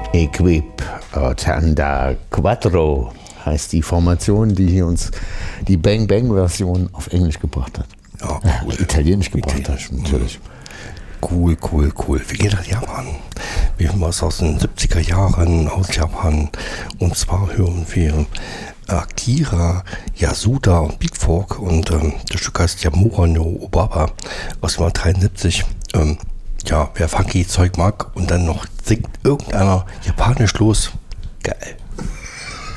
Equip Tanda Quattro heißt die Formation, die hier uns die Bang Bang Version auf Englisch gebracht hat. Ja, cool. Italienisch gebracht hat, natürlich. Cool. Wir gehen nach Japan. Wir hören was aus den 70er Jahren aus Japan. Und zwar hören wir Akira Yasuda und Big Fork. Und das Stück heißt Yamura no Obaba aus dem Jahr 73. Wer funky Zeug mag und dann noch singt irgendeiner japanisch los. Geil.